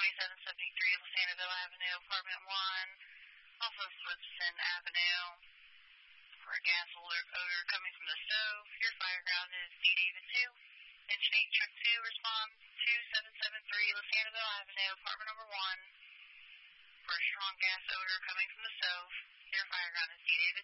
2773 Lucianaville Avenue, Apartment 1, also Swipson Avenue, for a gas odor coming from the stove. Your fire ground is D. David 2. Engine 8, Truck 2, respond 2773 Lucianaville Avenue, Apartment number 1, for a strong gas odor coming from the stove. Your fire ground is D. David